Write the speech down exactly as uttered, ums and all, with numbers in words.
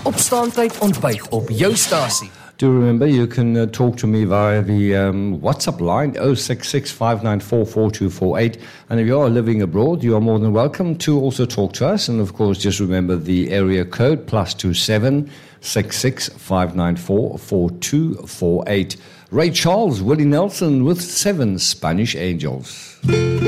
Opstaantyd ontbyt op jou stasie. Do remember, you can uh, talk to me via the um, WhatsApp line oh six six, five nine four, four two four eight. And if you are living abroad, you are more than welcome to also talk to us. And of course, just remember the area code plus two seven six six, five nine four, four two four eight. Ray Charles, Willie Nelson with Seven Spanish Angels.